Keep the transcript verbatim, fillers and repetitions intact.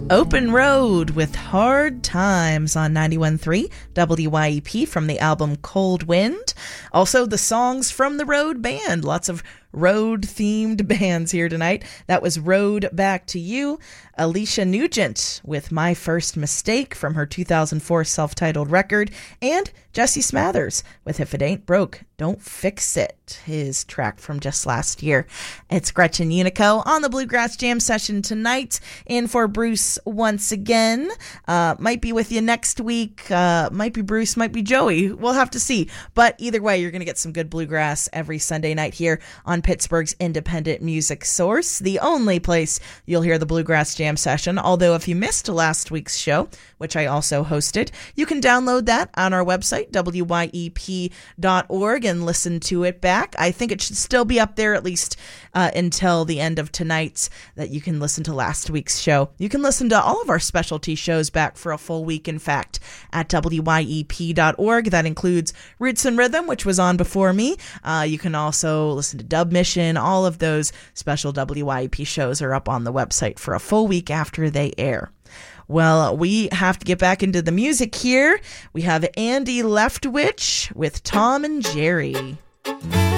Open Road with Hard Times on ninety-one point three W Y E P from the album Cold Wind. Also, the Songs from the Road Band. Lots of road-themed bands here tonight. That was Road Back to You. Alicia Nugent with My First Mistake from her two thousand four self-titled record. And Jesse Smathers with If It Ain't Broke, Don't Fix It, his track from just last year. It's Gretchen Unico on the Bluegrass Jam session tonight. In for Bruce once again. Uh, might be with you next week. Uh, might be Bruce, might be Joey. We'll have to see. But either way, you're going to get some good bluegrass every Sunday night here on Pittsburgh's independent music source, the only place you'll hear the Bluegrass Jam session. Although if you missed last week's show, which I also hosted, you can download that on our website, W Y E P dot org, and listen to it back. I think it should still be up there at least uh, until the end of tonight's, that you can listen to last week's show. You can listen to all of our specialty shows back for a full week, in fact, at W Y E P dot org. That includes Roots and Rhythm, which was on before me. Uh, you can also listen to Dub Mission. All of those special W Y E P shows are up on the website for a full week after they air. Well, we have to get back into the music here. We have Andy Leftwich with Tom and Jerry.